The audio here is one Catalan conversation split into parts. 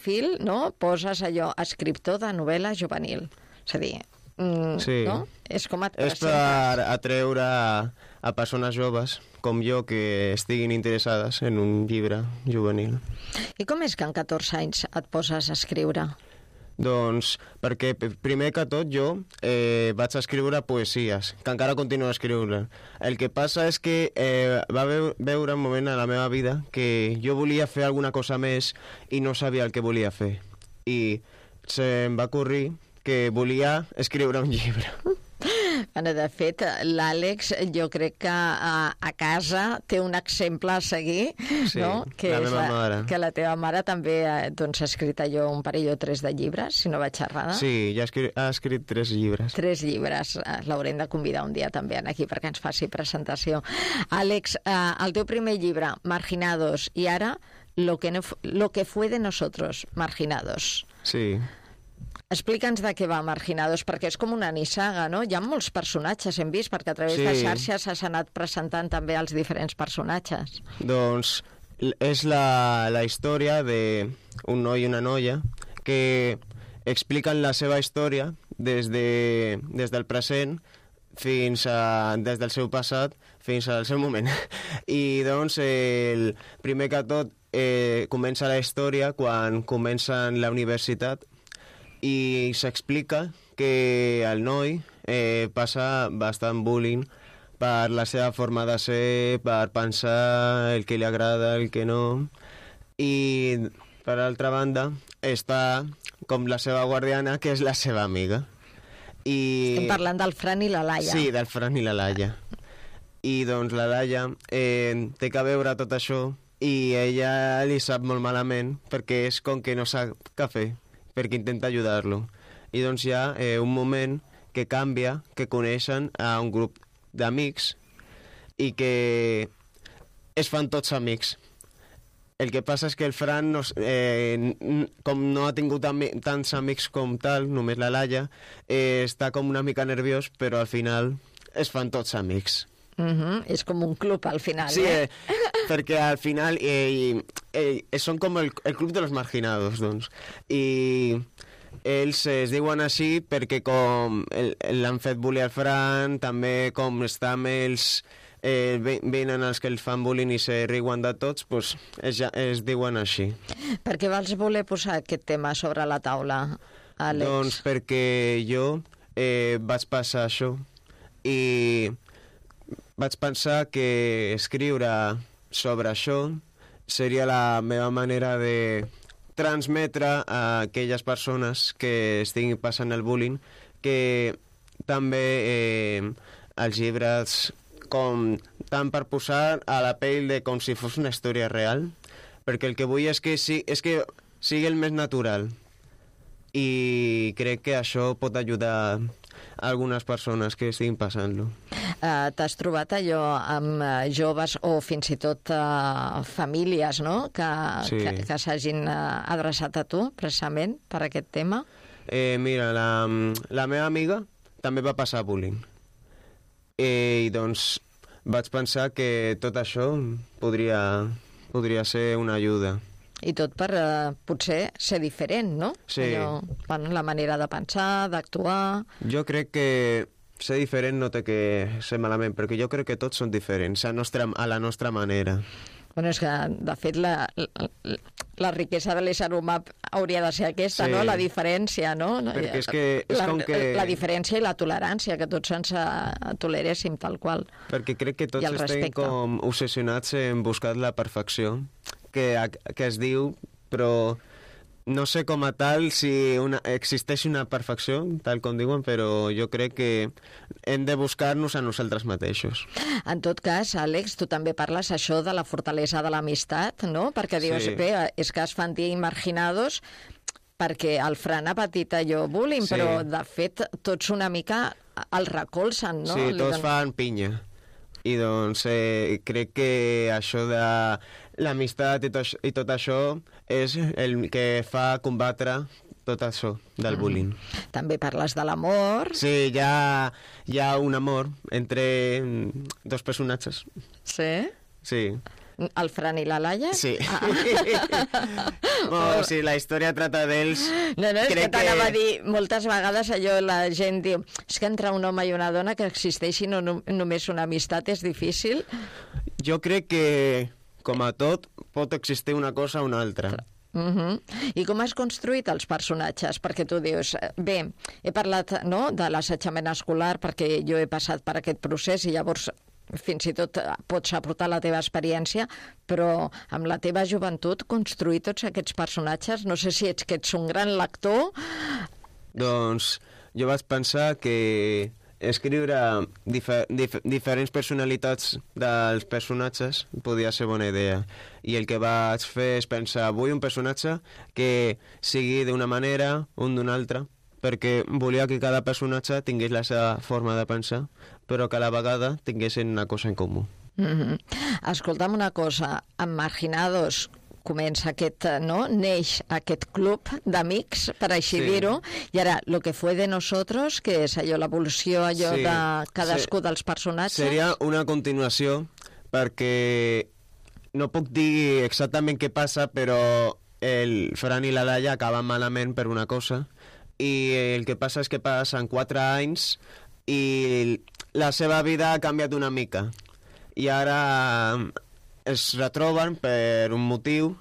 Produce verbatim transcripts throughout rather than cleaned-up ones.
fil, no? Poses allò, escriptor de novel·la juvenil. És a dir, mm, sí. no? És com et és per atreure a, a persones joves com jo que estiguin interessades en un llibre juvenil. I com és que en catorze anys et poses a escriure? Doncs perquè primer que tot jo eh, vaig escriure poesies, que encara continuo escriure. El que passa és que eh, va veure un moment a la meva vida que jo volia fer alguna cosa més i no sabia el que volia fer. I se'm va ocorrir que volia escriure un llibre. Bueno, de fet, l'Àlex jo crec que a, a casa té un exemple a seguir, sí, no? Que la és meva la, mare. Que la teva mare també doncs, ha escrit allò un parell o tres de llibres, si no vaig errada. Sí, ja ha escrit, ha escrit tres llibres. Tres llibres. L'haurem de convidar un dia també aquí perquè ens faci presentació. Àlex, eh, el teu primer llibre, Marginados, i ara Lo que, no, lo que fue de nosotros, Marginados. Sí. Explica'ns de què va Marginados, perquè és com una nissaga, no? Hi ha molts personatges, hem vist, perquè a través sí. de xarxes s'ha anat presentant també els diferents personatges. Doncs és la, la història d'un noi i una noia que expliquen la seva història des, de, des del present fins a, des del seu passat fins al seu moment. I doncs el primer que tot eh, comença la història quan comencen la universitat i s'explica que el noi eh, passa bastant bullying per la seva forma de ser, per pensar el que li agrada, el que no. I, per altra banda, està com la seva guardiana, que és la seva amiga. I... Estem parlant del Fran i la Laia. Sí, del Fran i la Laia. I, doncs, la Laia eh, té que veure tot això i ella li sap molt malament perquè és com que no sap què fer, perquè intenta ajudar-lo. I doncs hi ha eh, un moment que canvia, que coneixen a un grup d'amics i que es fan tots amics. El que passa és que el Fran, no, eh, com no ha tingut ami tants amics com tal, només la Laia, eh, està com una mica nerviós, però al final es fan tots amics. Uh-huh. És com un club al final, sí, eh? eh? Perquè al final eh, eh, són com el, el club de los marginados, doncs. I ells es diuen així perquè com l'han fet bullying al Fran, també com està amb ells, eh, venen els que els fan bullying i se riuen de tots, doncs es, es diuen així. Per què vols voler posar aquest tema sobre la taula, Àlex? Doncs perquè jo eh, vaig passar això i vaig pensar que escriure sobre això seria la meva manera de transmetre a aquelles persones que estiguin passant el bullying que també eh, els llibres com tant per posar a la pell de com si fos una història real, perquè el que vull és que, sí, és que sigui el més natural i crec que això pot ajudar a algunes persones que estiguin passant-lo. Uh, T'has trobat allò amb uh, joves o fins i tot uh, famílies, no?, que, sí. que, que s'hagin uh, adreçat a tu precisament per aquest tema? Eh, mira, la, la meva amiga també va passar bullying. Eh, I doncs vaig pensar que tot això podria, podria ser una ajuda. I tot per uh, potser ser diferent, no? Sí. Allò, bueno, la manera de pensar, d'actuar... Jo crec que ser diferent no té que ser malament, perquè jo crec que tots són diferents, a, nostra, a la nostra manera. Bueno, és que, de fet, la, la, la riquesa de l'ésser humà hauria de ser aquesta, sí. No? La diferència, no? Perquè és que és la, com que... La diferència i la tolerància, que tots ens toleréssim tal qual. Perquè crec que tots estem com obsessionats en buscar la perfecció, que, que es diu, però no sé com a tal si una, existeix una perfecció, tal com diuen, però jo crec que hem de buscar-nos a nosaltres mateixos. En tot cas, Àlex, tu també parles això de la fortalesa de l'amistat, no? Perquè dius, sí. Bé, és que es fan dir marginados perquè el Fran ha patit allò bullying, sí. Però de fet tots una mica el recolzen, no? Sí, tots don... fan pinya. I doncs eh, crec que això de l'amistat i, tot, i tot això és el que fa combatre tot això del bullying. Mm. També parles de l'amor. Sí, hi ha, hi ha un amor entre dos personatges. Sí? Sí. El Fran i la Laia? Sí. Ah. Bueno, sí, la història trata d'ells... No, no, és crec que t'anava a dir, moltes vegades allò la gent diu, és que entre un home i una dona que existeixi no, no, només una amistat és difícil. Jo crec que, com a tot, pot existir una cosa o una altra. Uh-huh. I com has construït els personatges? Perquè tu dius, bé, he parlat, no?, de l'assetjament escolar perquè jo he passat per aquest procés i llavors fins i tot pots aportar la teva experiència, però amb la teva joventut construir tots aquests personatges, no sé si ets que ets un gran lector. Doncs jo vaig pensar que escriure difer dif diferents personalitats dels personatges podia ser bona idea. I el que vaig fer és pensar, vull un personatge que sigui d'una manera, un d'una altra, perquè volia que cada personatge tingués la seva forma de pensar, però que a la vegada tinguessin una cosa en comú. Mm-hmm. Escolta'm una cosa, amb Marginados comença aquest, no?, neix aquest club d'amics, per així sí. dir-ho, i ara, lo que fue de nosotros, que és allò, l'evolució allò sí. de cadascú sí. dels personatges... Seria una continuació, perquè no puc dir exactament què passa, però el Fran i la Laia acaben malament per una cosa, i el que passa és que passen quatre anys i la seva vida ha canviat una mica. I ara es retroben per un motiu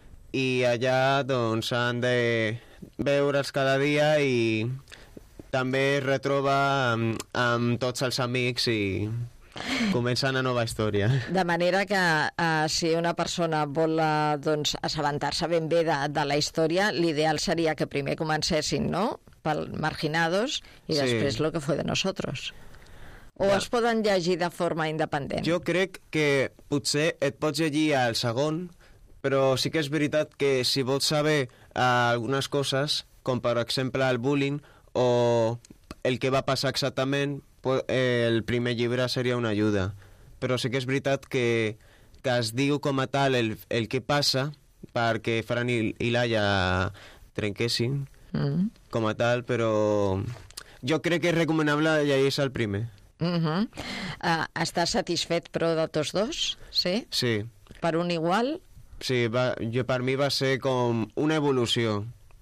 i allà doncs han de veure's cada dia i també es retroba amb, amb tots els amics i comença una nova història. De manera que uh, si una persona vol uh, doncs, assabentar-se ben bé de, de la història, l'ideal seria que primer comencessin, no?, pel Marginados i sí. després lo que fue de nosotros. O ja. es poden llegir de forma independent? Jo crec que potser et pots llegir al segon, però sí que és veritat que si vols saber uh, algunes coses, com per exemple el bullying o el que va passar exactament, el primer llibre seria una ajuda. Però sí que és veritat que, que es diu com a tal el, el que passa perquè Fran i, i Laia trenquessin mm. com a tal, però jo crec que és recomanable llegir-se el primer. Uh-huh. uh, Estàs satisfet, però, de tots dos? Sí? Sí. Per un igual? Sí, va, jo, per mi va ser com una evolució.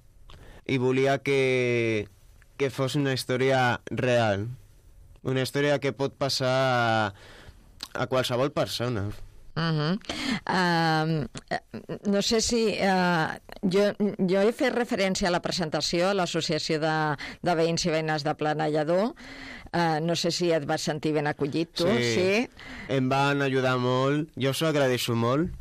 I volia que, que fos una història real. Una història que pot passar a, a qualsevol persona. Uh-huh. uh, no sé si uh, jo, jo he fet referència a la presentació a l'associació de, de veïns i veïnes de Planellador. Uh, no sé si et vas sentir ben acollit tu. Sí, sí, em van ajudar molt, jo s'ho agraeixo molt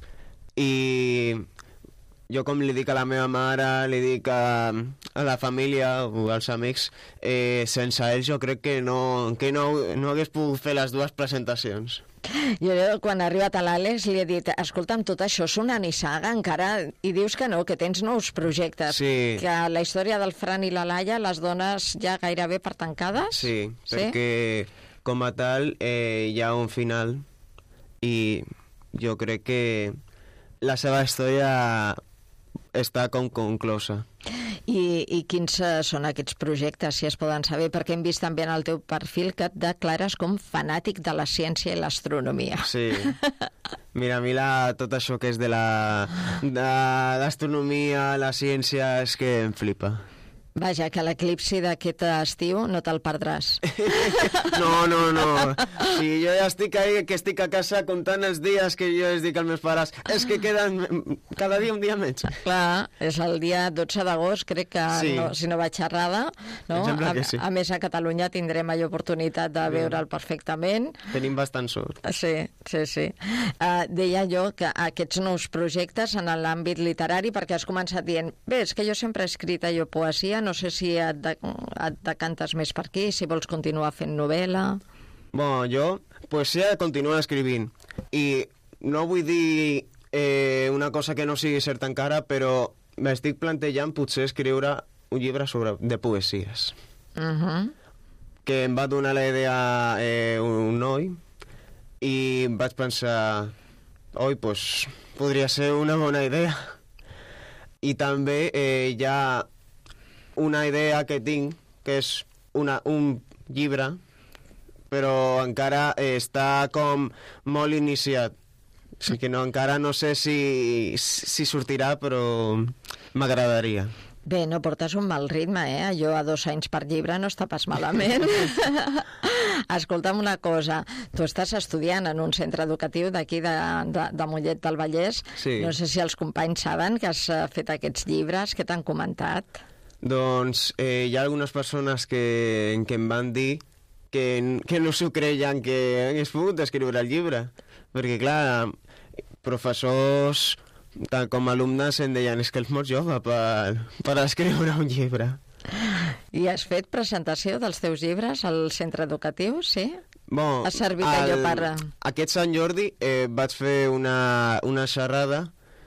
i jo, com li dic a la meva mare, li dic a, a la família o als amics, eh, sense ells jo crec que no, que no, no hagués pogut fer les dues presentacions. Jo, quan ha arribat a l'Àlex, li he dit, escolta'm, tot això és una nissaga encara, i dius que no, que tens nous projectes. Sí. Que la història del Fran i la Laia les dones ja gairebé per tancades? Sí, sí? perquè com a tal eh, hi ha un final i jo crec que la seva història està com conclosa. I, i quins uh, són aquests projectes, si es poden saber? Perquè hem vist també en el teu perfil que et declares com fanàtic de la ciència i l'astronomia. Sí. Mira, a mi la, tot això que és de la de l'astronomia, la ciència, és que em flipa. Vaja, que l'eclipsi d'aquest estiu no te'l perdràs. No, no, no. Si jo ja estic ahí, que estic a casa comptant els dies que jo es dic als meus pares, és que queden cada dia un dia menys. Clar, és el dia dotze d'agost, crec que, sí. no, si no vaig errada, no? A, sí. a més a Catalunya tindrem allò oportunitat de veure'l perfectament. Tenim bastant sort. Sí, sí, sí. Uh, deia jo que aquests nous projectes en l'àmbit literari, perquè has començat dient, bé, és que jo sempre he escrit allò poesia, no sé si et, de, et decantes més per aquí, si vols continuar fent novel·la. Bueno, jo poesia continuo escrivint i no vull dir eh, una cosa que no sigui cert encara, però m'estic plantejant potser escriure un llibre sobre, de poesies. Uh-huh. Que em va donar la idea eh, un noi i vaig pensar, oi, pues, podria ser una bona idea. I també eh, hi ha una idea que tinc, que és una, un llibre, però encara està com molt iniciat. O sigui que no, encara no sé si, si sortirà, però m'agradaria. Bé, no portes un mal ritme, eh? Jo a dos anys per llibre no està pas malament. Escolta'm una cosa, tu estàs estudiant en un centre educatiu d'aquí de, de, de Mollet del Vallès. Sí. No sé si els companys saben que has fet aquests llibres, què t'han comentat? Doncs eh, hi ha algunes persones que, que em van dir que, que no s'ho creien que hagués pogut escriure el llibre. Perquè, clar, professors tant com alumnes em deien és que ets molt jove per, per escriure un llibre. I has fet presentació dels teus llibres al centre educatiu, sí? Bon, ha servit allò el, per... Aquest Sant Jordi eh, vaig fer una, una xerrada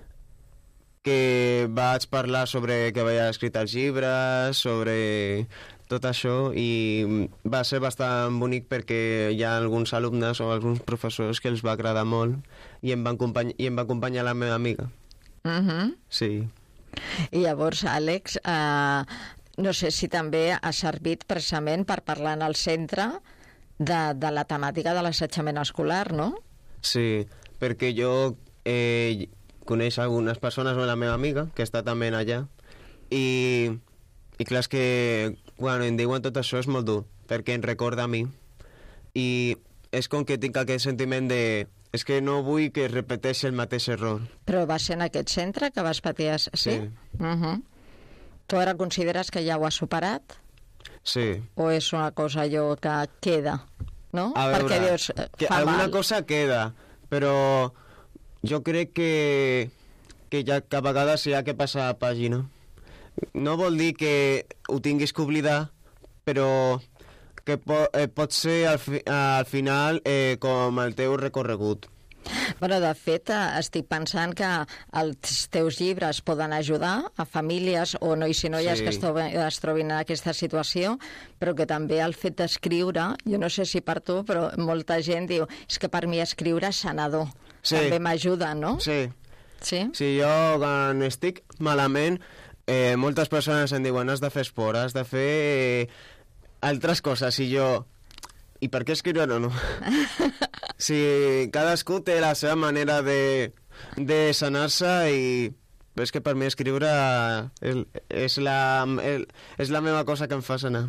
que vaig parlar sobre que havia escrit els llibres, sobre tot això, i va ser bastant bonic perquè hi ha alguns alumnes o alguns professors que els va agradar molt i em va acompanyar, i em va acompanyar la meva amiga. Uh-huh. Sí. I llavors, Àlex, eh, no sé si també ha servit precisament per parlar en el centre de, de la temàtica de l'assetjament escolar, no? Sí, perquè jo eh, coneix algunes persones, o la meva amiga, que està també allà, i, i clar, és que quan em diuen tot això és molt dur, perquè em recorda a mi, i és com que tinc aquest sentiment de... És que no vull que es repeteixi el mateix error. Però va ser en aquest centre que vas patir... Sí? Sí. Uh-huh. Tu ara consideres que ja ho has superat? Sí. O és una cosa allò que queda, no? A veure, perquè dius, que fa alguna mal. cosa queda, però jo crec que, que ja que a vegades hi ha que passar a pàgina. No vol dir que ho tinguis que oblidar, però que po eh, pot ser al, fi al final eh, com el teu recorregut. Bueno, de fet, estic pensant que els teus llibres poden ajudar a famílies o nois i noies sí. que es, troben, es trobin en aquesta situació, però que també el fet d'escriure, jo no sé si per tu, però molta gent diu, és que per mi escriure és sanador. Sí. També m'ajuda, no? Sí. Sí? Sí, jo quan estic malament, eh, moltes persones em diuen has de fer esport, has de fer eh, altres coses, i jo... I per què escriure o no? Si cadascú té la seva manera de, de sanar-se i és que per mi escriure és, és, la, és la meva cosa que em fa sanar.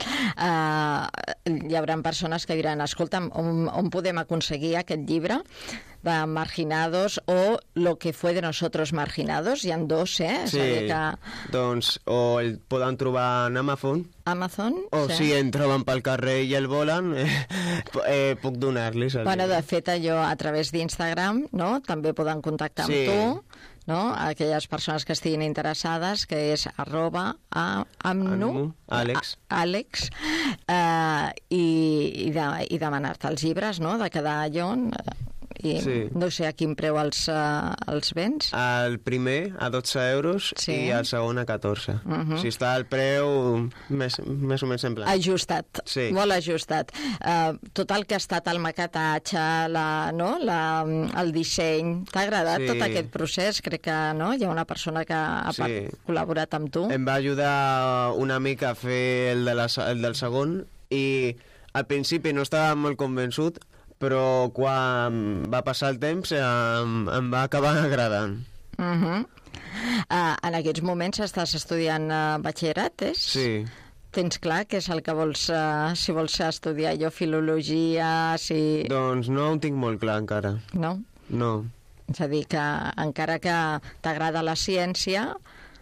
Uh, hi haurà persones que diran, escolta'm, on, on podem aconseguir aquest llibre de Marginados o Lo que fue de nosotros marginados? Hi ha dos, eh? Sí, que... doncs o el poden trobar en Amazon. Amazon? O sí. si en troben pel carrer i el volen, eh, eh, puc donar-los. Bueno, de fet, allò a través d'Instagram, no? També poden contactar sí. amb tu, no? Aquelles persones que estiguin interessades, que és arroba a, amnu, Àlex, a, Àlex eh, i, i, de, i demanar-te els llibres, no?, de cada llon. I sí. No sé a quin preu els, uh, els vens. El primer a dotze euros sí. i el segon a catorze. Uh -huh. Si està al preu més, més o menys semblant. Ajustat, sí. molt ajustat. Uh, tot el que ha estat el maquetatge, la, no? la, el disseny, t'ha agradat sí. tot aquest procés? Crec que no? Hi ha una persona que ha sí. col·laborat amb tu. Em va ajudar una mica a fer el, de la, el del segon i al principi no estava molt convençut, però quan va passar el temps em, em va acabar agradant. Uh -huh. uh, en aquests moments estàs estudiant uh, batxillerat, és? Sí. Tens clar què és el que vols, uh, si vols estudiar jo filologia, si... Doncs no ho tinc molt clar encara. No? No. És a dir, que encara que t'agrada la ciència,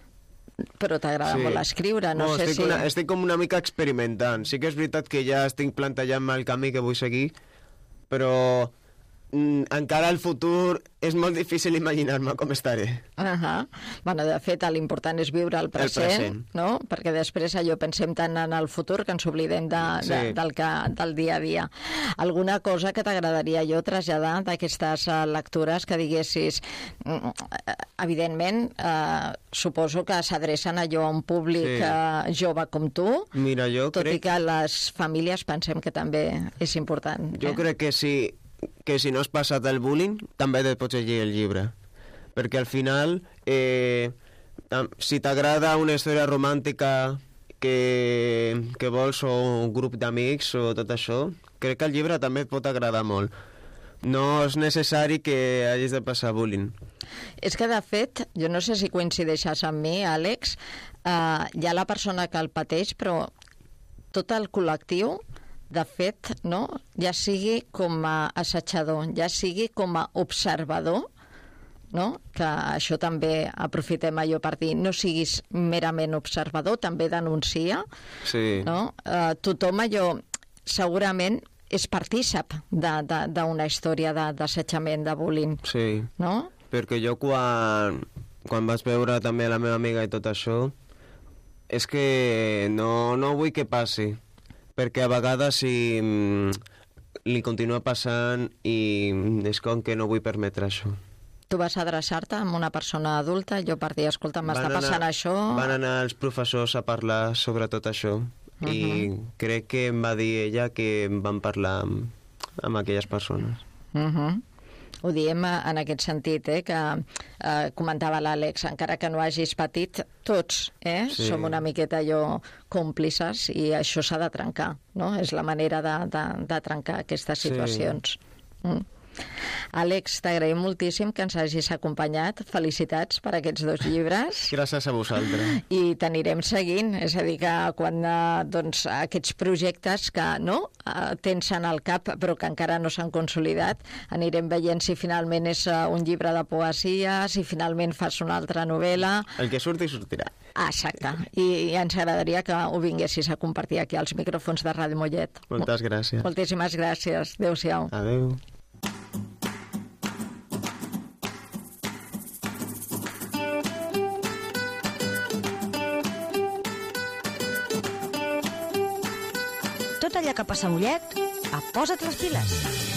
però t'agrada sí. molt escriure, no, no sé estic si... Una, estic com una mica experimentant. Sí que és veritat que ja estic plantejant-me el camí que vull seguir, però mm, encara al futur és molt difícil imaginar-me com estaré. Uh -huh. Bueno, de fet, l'important és viure el present, el present, no? Perquè després allò pensem tant en el futur que ens oblidem de, sí. de, del, que, del dia a dia. Alguna cosa que t'agradaria jo traslladar d'aquestes uh, lectures que diguessis, uh, evidentment, uh, suposo que s'adrecen allò a un públic sí. uh, jove com tu, Mira, jo tot crec... i que les famílies pensem que també és important. Jo eh? crec que sí, que si no has passat el bullying, també et pots llegir el llibre. Perquè al final, eh, si t'agrada una història romàntica que, que vols o un grup d'amics o tot això, crec que el llibre també et pot agradar molt. no és necessari que hagis de passar bullying. És que, de fet, jo no sé si coincideixes amb mi, Àlex, eh, hi ha la persona que el pateix, però tot el col·lectiu, de fet, no? Ja sigui com a assetjador, ja sigui com a observador, no? Que això també aprofitem allò per dir, no siguis merament observador, també denuncia, sí. No? Eh, tothom allò segurament és partícip d'una història d'assetjament, de bullying, sí. No? Perquè jo quan, quan vaig veure també la meva amiga i tot això, és que no, no vull que passi, perquè a vegades si li continua passant i és com que no vull permetre això. Tu vas adreçar-te amb una persona adulta, jo per dir, escolta, m'està passant això... Van anar els professors a parlar sobre tot això, uh-huh. i crec que em va dir ella que van parlar amb, amb aquelles persones. Uh-huh. Ho diem en aquest sentit, eh, que eh, comentava l'Àlex, encara que no hagis patit, tots eh, sí. som una miqueta allò còmplices i això s'ha de trencar, no? És la manera de, de, de trencar aquestes situacions. Sí. Mm. Àlex, t'agraïm moltíssim que ens hagis acompanyat. Felicitats per aquests dos llibres. Gràcies a vosaltres. I t'anirem seguint, és a dir, que quan doncs, aquests projectes que no tens en el cap però que encara no s'han consolidat, anirem veient si finalment és un llibre de poesia, si finalment fas una altra novel·la. El que surti, sortirà. Ah, exacte. I, i ens agradaria que ho vinguessis a compartir aquí als micròfons de Ràdio Mollet. Moltes gràcies. Moltíssimes gràcies. Adéu-siau. Adéu. Tot allò que passa a Mollet, a Posa't les piles.